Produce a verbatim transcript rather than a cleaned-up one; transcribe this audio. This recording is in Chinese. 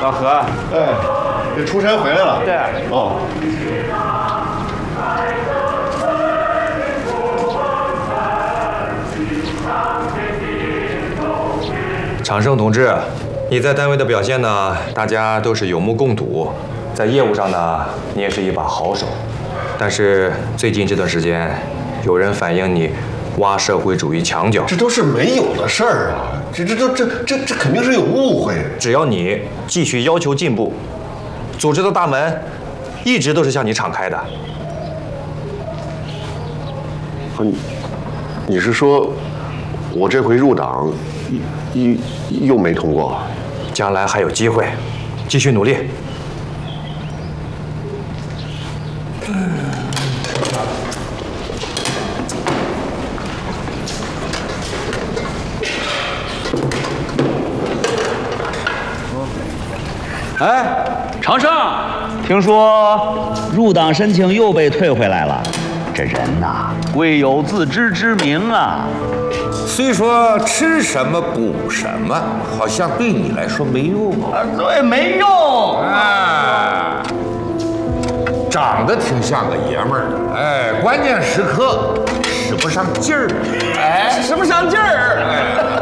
小何， 哎，这出差回来了。 对。 哦。 长胜同志，你在单位的表现呢，大家都是有目共睹。在业务上呢，你也是一把好手。但是最近这段时间，有人反映你挖社会主义墙角， 这都是没有的事儿啊！这这这这这这肯定是有误会。 只要你继续要求进步，组织的大门一直都是向你敞开的。 你你是说，我这回入党，又又没通过？ 将来还有机会，继续努力。 哎，长胜，听说入党申请又被退回来了。这人呐，贵有自知之明啊。 虽说吃什么补什么，好像对你来说没用啊，对，没用啊。长得挺像个爷们儿，哎，关键时刻使不上劲儿， 哎，使不上劲儿。